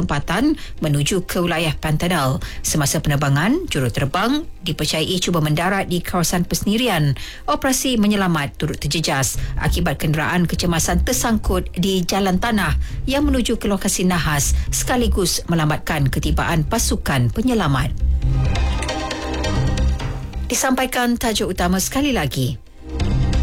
perempatan menuju ke wilayah Pantanal. Semasa penerbangan, juruterbang dipercayai cuba mendarat di kawasan persendirian. Operasi menyelamat turut terjejas akibat kenderaan kecemasan tersangkut di jalan tanah yang menuju ke lokasi nahas sekaligus melambatkan ketibaan pasukan penyelamat. Disampaikan tajuk utama sekali lagi.